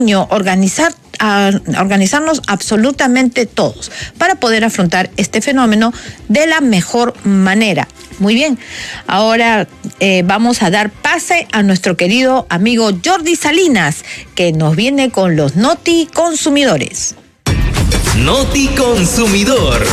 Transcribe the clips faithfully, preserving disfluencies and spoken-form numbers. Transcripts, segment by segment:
organizar a organizarnos absolutamente todos para poder afrontar este fenómeno de la mejor manera. Muy bien, ahora eh, vamos a dar pase a nuestro querido amigo Jordi Salinas, que nos viene con los Noti Consumidores. Noti Consumidor.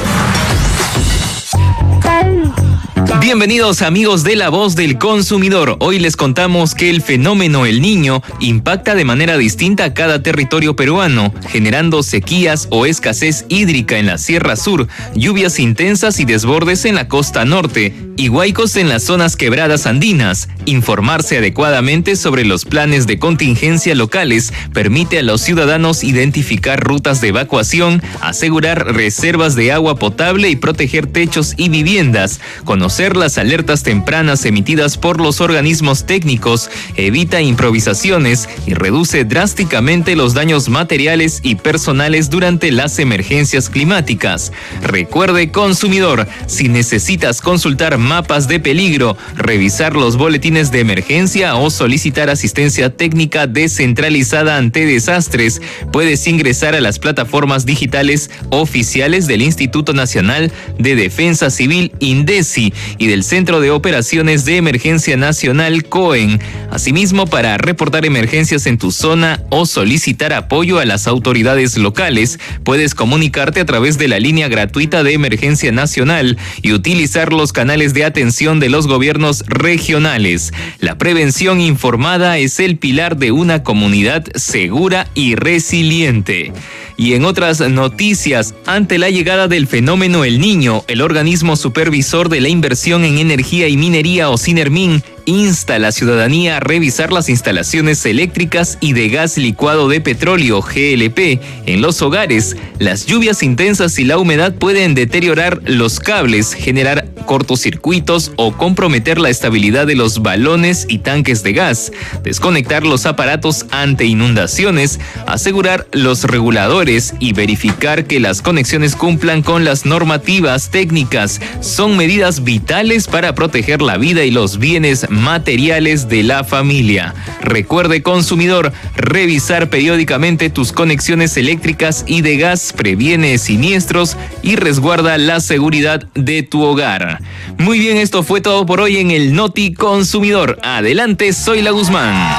Bienvenidos amigos de La Voz del Consumidor. Hoy les contamos que el fenómeno El Niño impacta de manera distinta a cada territorio peruano, generando sequías o escasez hídrica en la Sierra Sur, lluvias intensas y desbordes en la costa norte y huaicos en las zonas quebradas andinas. Informarse adecuadamente sobre los planes de contingencia locales permite a los ciudadanos identificar rutas de evacuación, asegurar reservas de agua potable y proteger techos y viviendas. Conocer las alertas tempranas emitidas por los organismos técnicos evita improvisaciones y reduce drásticamente los daños materiales y personales durante las emergencias climáticas. Recuerde, consumidor, si necesitas consultar mapas de peligro, revisar los boletines de emergencia o solicitar asistencia técnica descentralizada ante desastres, puedes ingresar a las plataformas digitales oficiales del Instituto Nacional de Defensa Civil INDECI y del Centro de Operaciones de Emergencia Nacional COEN. Asimismo, para reportar emergencias en tu zona o solicitar apoyo a las autoridades locales, puedes comunicarte a través de la línea gratuita de Emergencia Nacional y utilizar los canales de atención de los gobiernos regionales. La prevención informada es el pilar de una comunidad segura y resiliente. Y en otras noticias, ante la llegada del fenómeno El Niño, el organismo supervisor de la inversión en energía y minería, OCINERMIN, insta a la ciudadanía a revisar las instalaciones eléctricas y de gas licuado de petróleo, G L P, en los hogares. Las lluvias intensas y la humedad pueden deteriorar los cables, generar cortocircuitos o comprometer la estabilidad de los balones y tanques de gas. Desconectar los aparatos ante inundaciones, asegurar los reguladores y verificar que las conexiones cumplan con las normativas técnicas son medidas vitales para proteger la vida y los bienes materiales de la familia. Recuerde, consumidor, revisar periódicamente tus conexiones eléctricas y de gas previene siniestros y resguarda la seguridad de tu hogar. Muy bien, esto fue todo por hoy en el Noti Consumidor. Adelante, soy La Guzmán.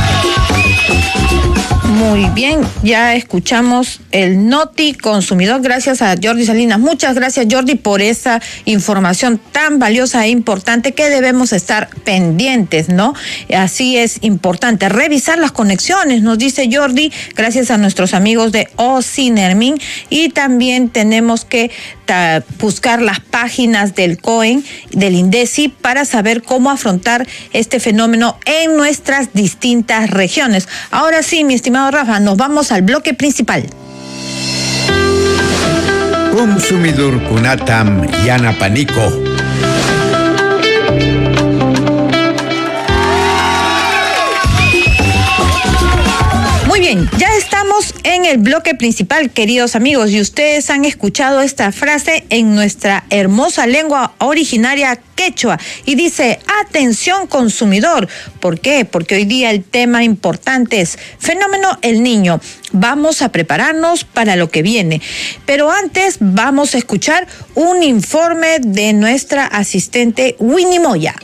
Muy bien, ya escuchamos el Noti Consumidor gracias a Jordi Salinas. Muchas gracias, Jordi, por esa información tan valiosa e importante que debemos estar pendientes, ¿no? Así es importante revisar las conexiones, nos dice Jordi, gracias a nuestros amigos de OCINERMIN, y también tenemos que ta, buscar las páginas del COEN, del INDECI, para saber cómo afrontar este fenómeno en nuestras distintas regiones. Ahora sí, mi estimado Rafa, nos vamos al bloque principal. Consumidor Kunatam Yana Panico. Muy bien, ya estamos en el bloque principal, queridos amigos, y ustedes han escuchado esta frase en nuestra hermosa lengua originaria quechua, y dice: atención, consumidor. ¿Por qué? Porque hoy día el tema importante es fenómeno El Niño. Vamos a prepararnos para lo que viene, pero antes vamos a escuchar un informe de nuestra asistente Winnie Moya.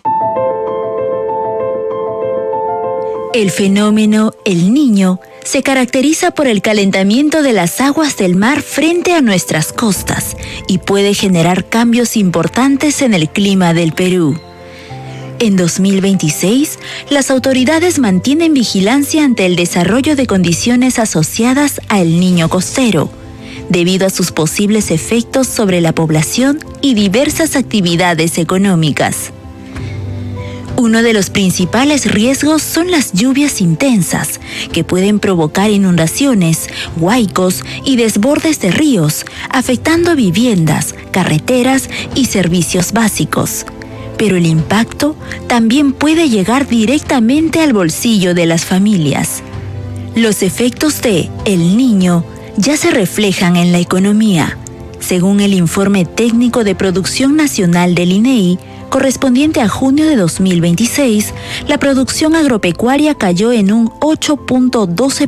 El fenómeno El Niño se caracteriza por el calentamiento de las aguas del mar frente a nuestras costas y puede generar cambios importantes en el clima del Perú. En dos mil veintiséis, las autoridades mantienen vigilancia ante el desarrollo de condiciones asociadas a El Niño costero, debido a sus posibles efectos sobre la población y diversas actividades económicas. Uno de los principales riesgos son las lluvias intensas, que pueden provocar inundaciones, huaicos y desbordes de ríos, afectando viviendas, carreteras y servicios básicos. Pero el impacto también puede llegar directamente al bolsillo de las familias. Los efectos de El Niño ya se reflejan en la economía. Según el informe técnico de producción nacional del I N E I, correspondiente a junio de dos mil veintiséis, la producción agropecuaria cayó en un ocho punto doce